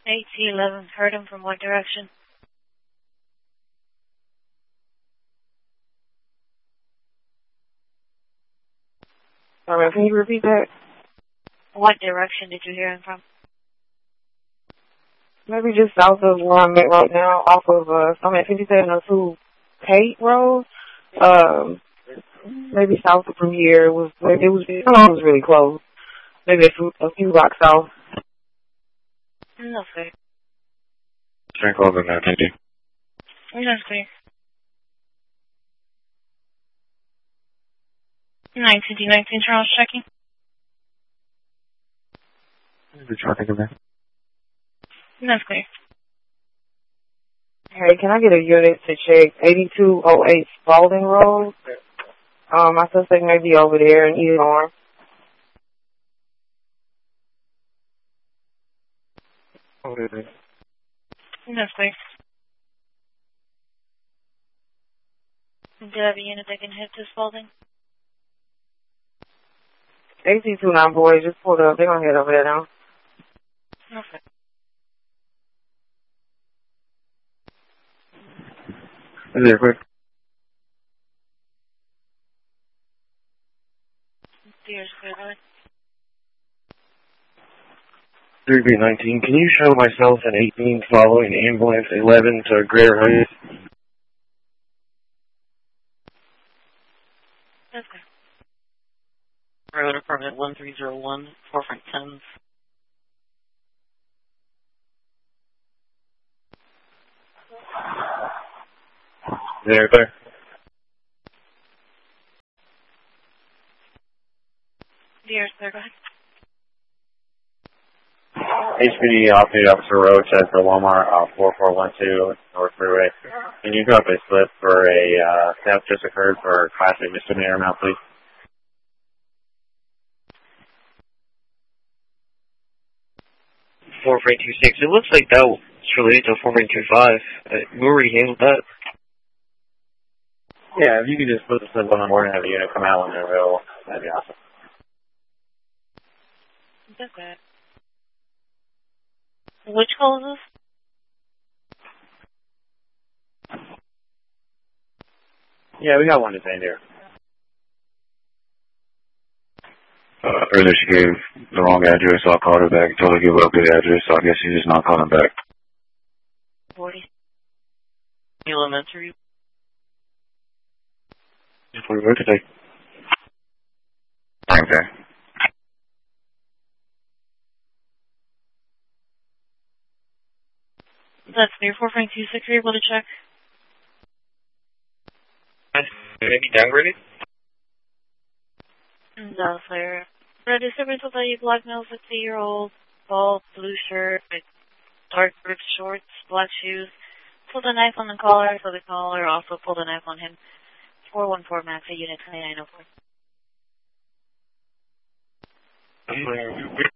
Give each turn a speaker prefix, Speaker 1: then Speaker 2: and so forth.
Speaker 1: AT-11, heard him from what direction?
Speaker 2: Sorry, can you repeat that?
Speaker 1: What direction did you hear him from?
Speaker 2: Maybe just south of where I'm at right now, off of, I'm at 5702 Kate Road. Maybe south from here. It was really close. Maybe a few blocks south.
Speaker 1: No, sir.
Speaker 3: Frank over now, thank you.
Speaker 1: No, sir. 1919 Charles checking.
Speaker 3: The traffic event.
Speaker 1: No, sir.
Speaker 2: Hey, can I get a unit to check 8208 Spalding Road? My suspect may be over there in either arm.
Speaker 3: What is it?
Speaker 1: No, sir. Do you have a unit that can hit this Spalding?
Speaker 2: AC29 boys just pulled up. They're going to head over there now.
Speaker 1: No, sir.
Speaker 3: Is there quick?
Speaker 1: Dear sir,
Speaker 3: 3B19, can you show myself and 18 following ambulance 11 to Greater Heights?
Speaker 1: okay.
Speaker 4: Road Department 1301, forefront 10s.
Speaker 3: There, there.
Speaker 1: Dear sir, go ahead.
Speaker 3: HPD Off-Duty Officer Road, said for Walmart, 4412 North Freeway. Can you drop a slip for a theft just occurred for Class A misdemeanor amount, please?
Speaker 4: Four frame 26. It looks like that was related to 4.25. We already handled that.
Speaker 3: Yeah, if you could just put the slip on the board and have a unit come out when they're available, that'd be awesome.
Speaker 1: Okay. Which call is this?
Speaker 3: Yeah, we got one to send here. Earlier she gave the wrong address, so I called her back. Told her to give up the address, so I guess she's just not calling back.
Speaker 1: 40.
Speaker 4: Elementary.
Speaker 3: Just for work today. Okay.
Speaker 1: That's near 4.26. Are you able to check?
Speaker 4: Maybe downgraded?
Speaker 1: No, sir. For a disturbance of a black male 60-year-old, bald, blue shirt, with dark ripped shorts, black shoes, pulled a knife on the collar, so the caller also pulled a knife on him. 414 Max, a unit 2904.